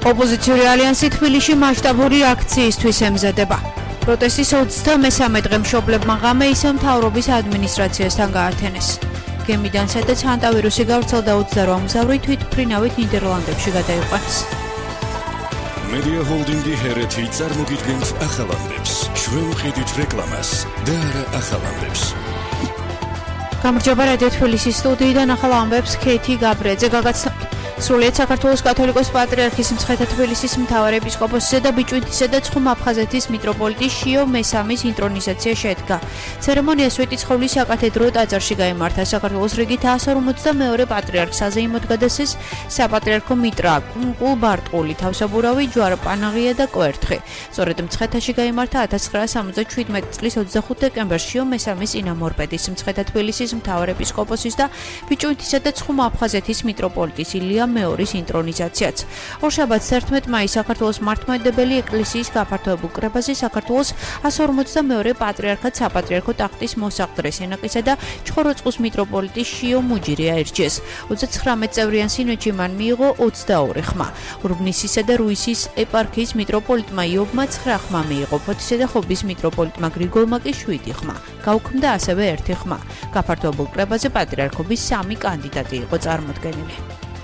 ოპოზიციური ალიანსი თბილისში მასშტაბური აქციისთვის ემზადება. პროტესტის 23 დღე მშობლებმა ღამე ისევ მთავრობის ადმინისტრაციასთან გაათენეს. გემიდან სადაც ანტავირუსი გავრცელდა 28 მგზავრი თვითმფრინავით ნიდერლანდებში გადაიყვანეს. Media Holding-ი ჰერეთი წარმოგიდგენთ ახალამდებს. შევხედით რეკლამას და არა ახალამდებს. გამარჯობა რადიო თბილისის სტუდიიდან ახალ ამბებს ქეთი გაბრიაძე გაგაცნობთ. სრულიად საქართველოს კათოლიკოს პატრიარქის მცხეთა თბილისის მთავარ ეპისკოპოსისა და ბიჭვინთისა და ცხუმ-აფხაზეთის მიტროპოლიტის შიო მესამის ინტრონიზაცია შედგა. ცერემონია სვეტიცხოვლის საკათედრო ტაძარში გაიმართა. საქართველოს რიგით 152 პატრიარქს აზეიმოდ გადასცეს საპატრიარქო მიტრა, კუნკულ ბარტყული, თავსაბურავი, ჯვარ-პანაღია და კვერთხი. სწორედ მცხეთაში გაიმართა 1977 წლის 25 დეკემბერს შიო მესამის წინამორბედის მცხეთა თბილისის მთავარ ეპისკოპოსის და ბიჭვინთისა და ცხუმ-აფხაზეთის მიტროპოლიტის ილია მეორის ინტრონიზაციაც. ორშაბათს 11 მაისს საქართველოს მართლმადიდებელი ეკლესიის გაფართოებულ კრებაზე საქართველოს 152 პატრიარქად საპატრიარქო ტახტის მოსაყდრეს ენაკისა და ჩხოროწყუს მიტროპოლიტის შიო მუჯირი აირჩიეს. 39 წევრიან სინოდში მან მიიღო 22 ხმა. ურბნისისა და რუისის ეპარქიის მიტროპოლიტმა იობმა 9 ხმა მიიღო. ფოთისა და ხობის მიტროპოლიტმა გრიგოლმა კი 7 ხმა. გაუქმდა ასევე 1 ხმა. გაფართოებულ კრებაზე პატრიარქობის 3 კანდიდატი იყო წარმოდგენილი.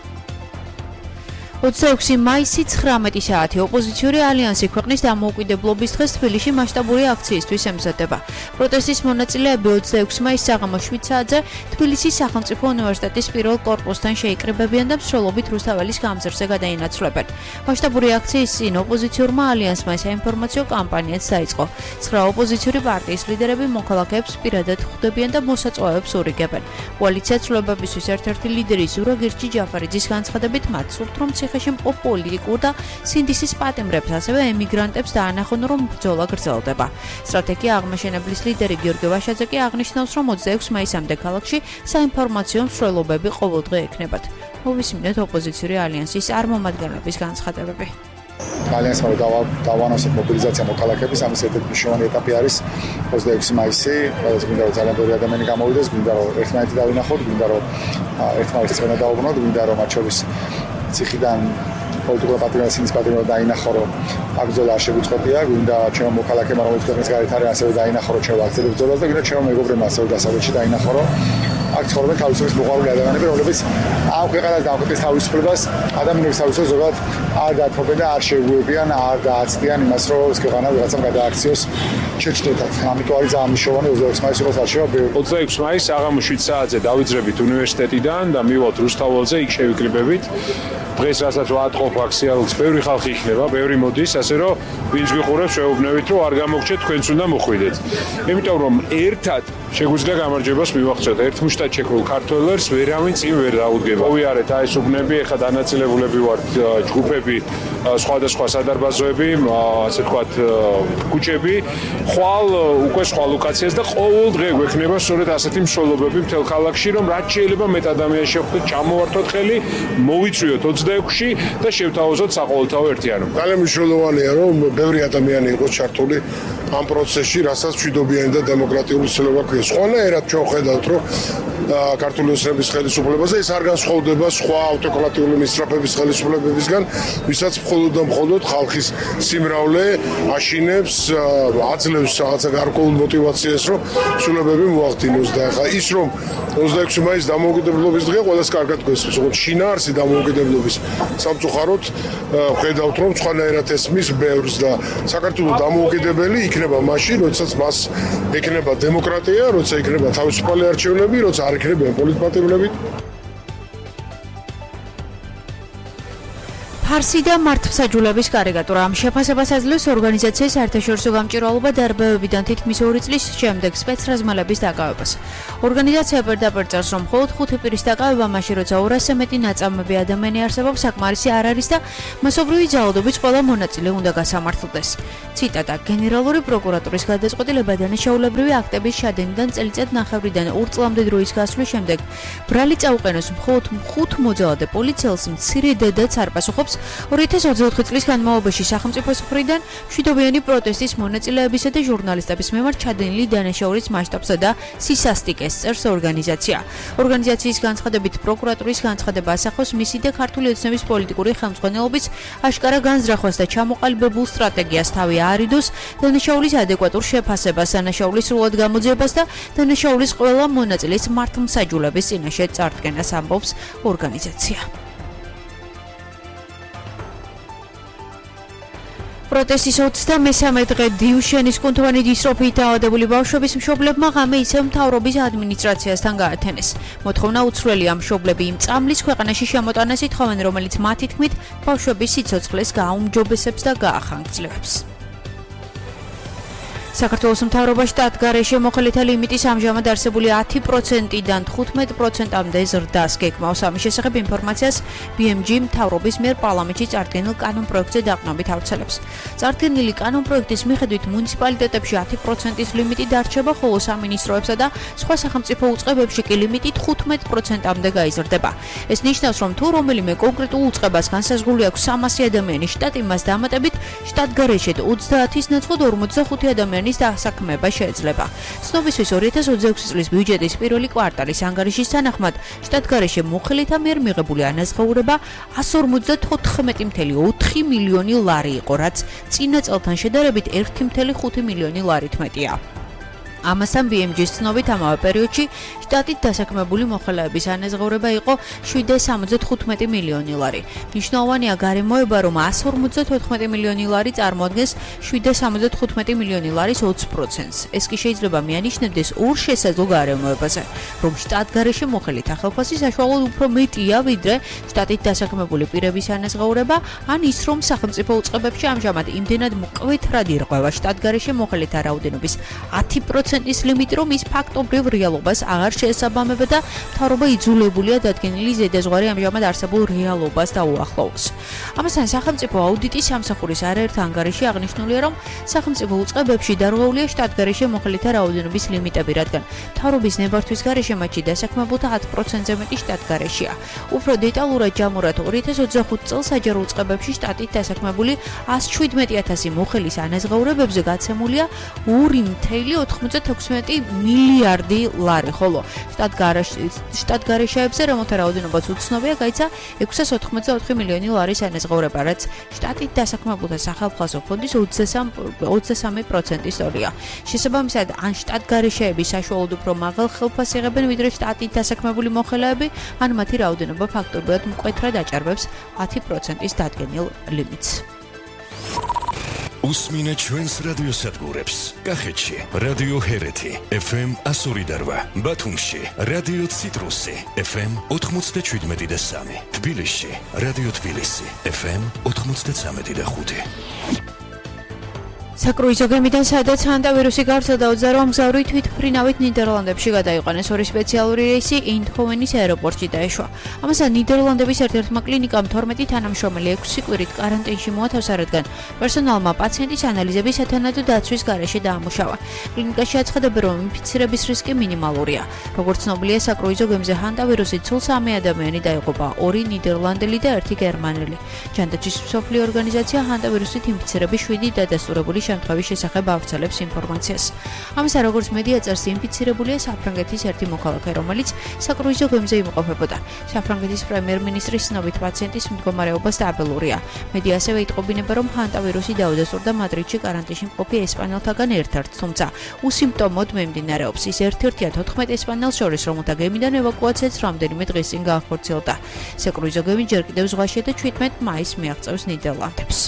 26 მაისი 19 საათი ოპოზიციური ალიანსი ქვეყნის დამოუკიდებლობის დღეს თბილისში მასშტაბური აქციისთვის ემზადება. პროტესტის მონაწილეები 26 მაისს საღამოს 7 საათზე თბილისის სახელმწიფო უნივერსიტეტის პირველ კორპუსთან შეიკრიბებიან და მსვლელობით რუსთაველის გამზირზე გადაინაცვლებენ. მასშტაბური აქციის წინ ოპოზიციურმა ალიანსმა საინფორმაციო კამპანიაც დაიწყო. 9 ოპოზიციური პარტიის ლიდერები მოქალაქეებს პირადად ხვდებიან და მოსაწვევებს ურიგებენ. კოალიცია ცვლილებებისთვის ერთ-ერთი ლიდერი ზურაგ ჯაფარიძის განცხადებით მათ სურთ რომ ციხეში მყოფ პოლიტიკურ და სინდისის პატიმრებს, ასევე ემიგრანტებს დაანახონ, რომ ბრძოლა გრძელდება. სტრატეგია აღმაშენებლის ლიდერი გიორგი ვაშაძე კი აღნიშნავს, რომ 26 მაისამდე ქალაქში საინფორმაციო მსვლელობები ყოველდღე ექნებათ. მოვისმინეთ ოპოზიციური ალიანსის წარმომადგენლების განცხადებები. ალიანსმა დავანონსეთ მობილიზაცია მოქალაქეების, ამის ერთ-ერთი მნიშვნელოვანი ეტაპი არის 26 მაისი, სადაც გვინდა რომ ძალიან ბევრი ადამიანი გამოვიდეს, გვინდა რომ ერთმანეთი დავინახოთ, გვინდა რომ ერთმანეთს წვენა დაუბრუნოთ, გვინდა რომ მათ შორის ციხიდან პოლიტიკური პატრიოტიზმის პატრიოტი დაინახო, რომ ბრძოლა არ შეგვიწყვეტია, გვინდა ჩემო მოქალაქეებმა, რომელიც ქვეყნის გარეთ არის, ასევე დაინახო, რომ ჩვენ ვაგრძელებთ ბრძოლას და გვინდა ჩემო მეგობრებმა ასევე დასავლეთში დაინახო, რომ აქ ცხოვრობენ თავისუფლების მოყვარული ადამიანები, რომლებიც ამ ქვეყანას და ამ ქვეყნის თავისუფლებას, ადამიანების თავისუფლებას ზოგადად არ დათმობენ და არ შეუგუებიან, არ დააცდიან იმას, რომ ეს ქვეყანა ვიღაცამ გადააქციოს ჩეჩნეთად. ამიტომ არის ძალიან მნიშვნელოვანი 26 მაისს როგორც არჩევა. 26 მაისს საღამოს 7 საათზე დავიძრებით უნივერსიტეტიდან და მივვალთ რუსთაველზე, იქ შევიკრიბებით. დღეს რასაც ვატყობ აქციალს, ბევრი ხალხი იქნება, ბევრი მოდის, ასე რომ ვინც გიყურებს, შეუბნევით, რომ არ გამოგჩეთ, თქვენც უნდა მოხვიდეთ. იმიტომ რომ ერთად შეგვიძლია გამარჯვებას მივახცევთ. ერთმუშტად შექმნილ ქართველებს ვერავინ წინ ვერ დაუდგება. მოვიარეთ აი ეს უბნები, ეხლა დანაწილებულები ვართ ჯგუფები, სხვადასხვა სადარბაზოები, ასე ვთქვათ, ქუჩები, ხვალ უკვე სხვა ლოკაციას და ყოველ დღე გვექნება სწორედ ასეთი მსვლელობები მთელ ქალაქში, რომ რაც შეიძლება მეტ ადამიანს შევხვდეთ, ჩამოვართოთ ხელი, მოვიწვიოთ 26-ში და შევთავაზოთ საყოველთაო ერთიანობა. ძალიან მნიშვნელოვანია, რომ ბევრი ადამიანი იყოს ჩართული ამ პროცესში, რასაც მშვიდობიანი და დემოკრატიული ცვლილება ქვია. სხვანაირად ჩვენ ხედავთ, რომ ქართული ოცნების ხელისუფლებაზე ეს არ განსხვავდება სხვა ავტოკრატიული მისწრაფების ხელისუფლებებისგან, ვისაც მხოლოდ და მხოლოდ ხალხის სიმრავლე აშინებს, აძლევს რაღაცა გარკვეულ მოტივაციას, რომ ცვლილებები მოახდინოს და ახლა ის რომ 26 მაისს დამოუკიდებლობის დღე ყველას კარგად გვესმის, როგორც შინაარსი დამოუკიდებლობის სამწუხაროდ ხედავთ, რომ სხვანაირად ესმის ბევრს და საქართველოს დამოუკიდებელი იქნება მაშინ, როდესაც მას ექნება დემოკრატია, როცა იქნება თავისუფალი არჩევნები, როცა არ იქნება პოლიტპატიმრები. ფარსი და მართლმსაჯულების კარიკატურა ამ შეფასებას აძლევს ორგანიზაციის საერთაშორისო გამჭირვალობა დარბევებიდან თითქმის 2 წლის შემდეგ სპეცრაზმალების დაკავებას. ორგანიზაცია პირდაპირ წერს, რომ მხოლოდ 5 პირის დაკავება მაშინ, როცა 200-ზე მეტი ნაწამები ადამიანი არსებობს, საკმარისი არ არის და მასობრივი ძალადობის ყველა მონაწილე უნდა გასამართლდეს. ციტატა: გენერალური პროკურატურის გადაწყვეტილება დანაშაულებრივი აქტების შადენიდან წელიწად ნახევრიდან 2 წლამდე დროის გასვლის შემდეგ ბრალი წაუყენოს მხოლოდ 5 მოძალადე პოლიციელს მცირე დედაც არ პასუხობს 2024 წლის განმავლობაში სახელმწიფოს მხრიდან მშვიდობიანი პროტესტის მონაწილეებისა და ჟურნალისტების მიმართ ჩადენილი დანაშაულის მასშტაბსა და სისასტიკეს წერს ორგანიზაცია. ორგანიზაციის განცხადებით პროკურატურის განცხადება ასახავს მისი და ქართული ოცნების პოლიტიკური ხელმძღვანელობის აშკარა განზრახვას და ჩამოყალიბებულ სტრატეგიას თავი აარიდოს დანაშაულის ადეკვატურ შეფასებას, დანაშაულის სრულად გამოძიებას და დანაშაულის ყველა მონაწილის მართლმსაჯულების წინაშე წარდგენას ამბობს ორგანიზაცია. პროტესტის 23 დღე დიუშენის კუნთოვანი დისტროფიით დაავადებული ბავშვების მშობლებმა ღამე ისევ მთავრობის ადმინისტრაციასთან გაათენეს. მოთხოვნა უცვლელია მშობლები იმ წამლის ქვეყანაში შემოტანას ითხოვენ, რომელიც მათი თქმით ბავშვების სიცოცხლეს გააუმჯობესებს და გაახანგრძლივებს. საქართველოს მთავრობა შტატგარეშე მოხელეთა ლიმიტის ამჟამად არსებული 10%-დან 15%-მდე ზრდას გეგმავს. ამის შესახებ ინფორმაციას BMG მთავრობის მიერ პარლამენტში წარდგენილ კანონპროექტზე დაყრდნობით ავრცელებს. წარდგენილი კანონპროექტის მიხედვით მუნიციპალიტეტებში 10%-ის ლიმიტი დარჩება, ხოლო სამინისტროებსა და სხვა სახელმწიფო უწყებებში კი ლიმიტი 15%-მდე გაიზრდება. ეს ნიშნავს, რომ თუ რომელიმე კონკრეტულ უწყებას განსაზღვრული აქვს 300 ადამიანის შტატი, მას დამატებით შტატგარეშედ 30-ის ნაცვლად 45 ადამიანის დასაქმება შეიძლება. ცნობისთვის 2026 წლის ბიუჯეტის პირველი კვარტალის ანგარიშის თანახმად შტატგარეშე მოხელეთა მიერ მიღებული ანაზღაურება 154,4 მილიონი ლარი იყო, რაც წინა წელთან შედარებით 1,5 მილიონი ლარით მეტია. ამასთან BMG-ის ცნობით ამავე პერიოდში შტატით დასაქმებული მოხელეების ანაზღაურება იყო 775 მილიონი ლარი. მნიშვნელოვანია გარემოება, რომ 154 მილიონი ლარი წარმოადგენს 775 მილიონი ლარის 20%-ს. ეს კი შეიძლება მიანიშნებდეს ორ შესაძლო გარემოებაზე, რომ შტატგარეშე მოხელეთა ხელფასი საშუალოდ უფრო მეტია, ვიდრე შტატით დასაქმებული პირების ანაზღაურება, ან ის, რომ სახელმწიფო უწყებებში ამჟამად იმდენად მკვეთრად ირღვევა შტატგარეშე მოხელეთა რაოდენობის 10%-ის ლიმიტი, რომ ის ფაქტობრივ რეალობას აღარ შეესაბამება და მთავრობა იძულებულია დადგენილი ზედაზღვარი ამჟამად არსებულ რეალობას დაუახლოვოს. ამასთან სახელმწიფო აუდიტის სამსახურის არაერთ ანგარიში აღნიშნულია, რომ სახელმწიფო უწყებებში დარღვეულია შტატგარეშე მოხელეთა რაოდენობის ლიმიტები, რადგან მთავრობის ნებართვის გარეშე მათში დასაქმებულთა 10%-ზე მეტი შტატგარეშეა. უფრო დეტალურად ჯამურად 2025 წელს საჯარო უწყებებში შტატით დასაქმებული 117,000 მოხელის ანაზღაურებებზე გაცემულია 2,96 მილიარდი ლარი, ხოლო შტატგარეშეებზე, რომელთა რაოდენობაც უცნობია, გაიცა 684 მილიონი ლარის ანაზღაურება, რაც შტატით დასაქმებულთა სახალხო ფონდის 23%-ის ტოლია. შესაბამისად, ან შტატგარეშეები საშუალოდ უფრო მაღალ ხელფასს იღებენ, ვიდრე შტატით დასაქმებული მოხელეები, ან მათი რაოდენობა ფაქტობრივად მკვეთრად აჭარბებს 10%-ის დადგენილ ლიმიტს. უსმინე ჩვენს რადიოსადგურებს. კახეთში რადიო ჰერეთი FM 102.8, ბათუმში რადიო ციტრუსი FM 97.3, თბილისში რადიო თბილისი FM 93.5. საკრუიზო გემიდან, სადაც ანტავირუსი გავრცელდა 28 მგზავრი თვითმფრინავით ნიდერლანდებში გადაიყვანეს. ორი სპეციალური რეისი ეინდჰოვენის აეროპორტში დაეშვა. ამასთან ნიდერლანდების ერთ-ერთმა კლინიკამ 12 თანამშრომელი 6 კვირით კარანტინში მოათავსა, რადგან პერსონალმა პაციენტის ანალიზების სათანადო დაცვის გარეშე დაამუშავა. კლინიკაში აცხადებენ, რომ ინფიცირების რისკი მინიმალურია. როგორც ცნობილია, საკრუიზო გემზე ანტავირუსით სულ 3 ადამიანი დაიღუპა, 2 ნიდერლანდელი და 1 გერმანელი. ჯანდაცვის მსოფლიო ორგანიზაცია ანტავირუსით ინფიცირების 7 დადასტურებული შემთხვევის შესახებ ავრცელებს ინფორმაციას. ამასთან, როგორც მედია წერს, ინფიცირებულია საფრანგეთის ერთი მოქალაქე, რომელიც საკრუიზო გემზე იმყოფებოდა. საფრანგეთის პრემიერ-მინისტრის ცნობით პაციენტის მდგომარეობა სტაბილურია. მედია ასევე იტყობინება, რომ ანტავირუსი დაუდასტურდა მადრიდში კარანტინში მყოფი ესპანელთაგან ერთ-ერთ, თუმცა უსიმპტომოდ მიმდინარეობს. ის ერთ-ერთია 14 ესპანელს შორის, რომელთა გემიდან ევაკუაციაც რამდენიმე დღის წინ გაახორციელდა. საკრუიზო გემი ჯერ კიდევ ზღვაშია და 17 მაისს მიაღწევს ნიდერლანდებს.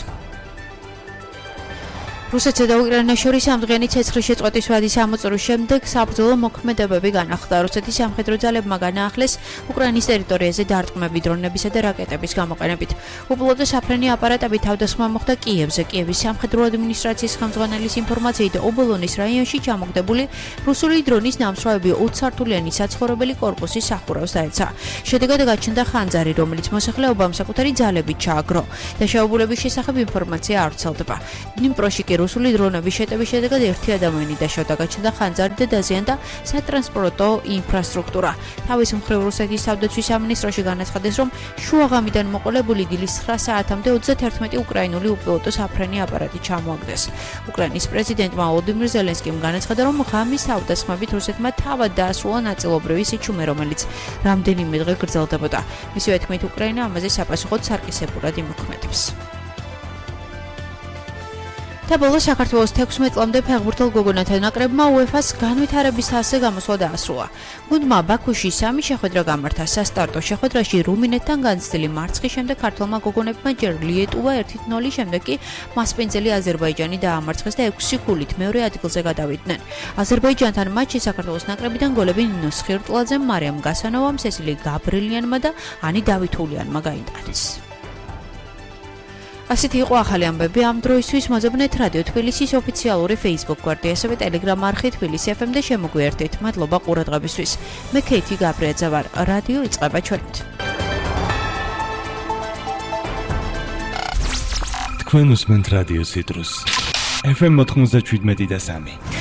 რუსეთსა და უკრაინას შორის ამდღიანი ცეცხლის შეწყვეტის ვადის ამოწურვის შემდეგ საბრძოლო მოქმედებები განახლდა. რუსეთის სამხედრო ძალებმა განაახლეს უკრაინის ტერიტორიაზე დარტყმები დრონებისა და რაკეტების გამოყენებით. უპილოტო საფრენი აპარატები თავდასხმა მოხდა კიევზე. კიევის სამხედრო ადმინისტრაციის ხელმძღვანელის ინფორმაციით, ობოლონის რაიონში ჩამოგდებული რუსული დრონის ნამსხვრევები 20 სართულიანი საცხოვრებელი კორპუსის სახურავს დაეცა. შედეგად გაჩნდა ხანძარი, რომელიც მოსახლეობამ საკუთარი ძალებით ჩააგრო. დაშავებულების შესახებ ინფორმაცია არ ვრცელდება. დნიპროში კი რუსული დრონების შეტევის შედეგად ერთი ადამიანი დაშავდა, გაჩნდა ხანძარი და დაზიანდა სატრანსპორტო ინფრასტრუქტურა. თავის მხრივ რუსეთის თავდაცვის სამინისტროში განაცხადეს, რომ შუაღამიდან მოყოლებული დილის 9 საათამდე 31 უკრაინული უპილოტო საფრენი აპარატი ჩამოაგდეს. უკრაინის პრეზიდენტმა ვოლოდიმირ ზელენსკიმ განაცხადა, რომ ღამის თავდასხმებით რუსეთმა თავად დაასრულა ნაწილობრივი სიჩუმე, რომელიც რამდენიმე დღე გრძელდებოდა. მისივე თქმით, უკრაინა ამაზე საპასუხოდ სარკისებურად იმოქმედებს. და ბოლოს საქართველოს 16 წლამდე ფეხბურთელ გოგონათა ნაკრებმა UEFA-ს განვითარების თასზე გამოსვლა დაასრულა. გუნდმა ბაქოში 3 შეხვედრა გამართა. სასტარტო შეხვედრაში რუმინეთთან განცდილი მარცხის შემდეგ ქართველმა გოგონებმა ჯერ ლიეტუვა 1-0, შემდეგ კი მასპინძელი აზერბაიჯანი დაამარცხეს და 6 გოლით მეორე ადგილზე გადავიდნენ. აზერბაიჯანთან მატჩში საქართველოს ნაკრებიდან გოლები ნინო სხირტლაძემ, მარიამ გასანოვამ, სესილი გაბრილიანმა და ანი დავითულიანმა გაიტანეს. ასეთი იყო ახალი ამბები ამ დროისთვის. მოძებნეთ რადიო თბილისის ოფიციალური Facebook გვერდი, ასევე Telegram არხი თბილისი FM და შემოგვიერთდით. მადლობა ყურადღებისთვის. მე ქეითი გაბრიაძე ვარ. რადიო იწყება ჩვენით. თქვენ უსმენთ რადიო ციტრუს FM 97.3.